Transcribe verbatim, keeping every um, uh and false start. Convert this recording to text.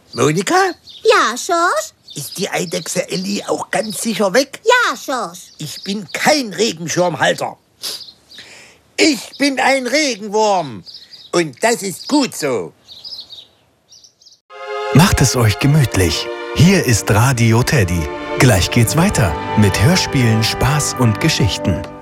Monika? Ja, Schorsch? Ist die Eidechse Elli auch ganz sicher weg? Ja, Schorsch. Ich bin kein Regenschirmhalter. Ich bin ein Regenwurm. Und das ist gut so. Macht es euch gemütlich. Hier ist Radio Teddy. Gleich geht's weiter mit Hörspielen, Spaß und Geschichten.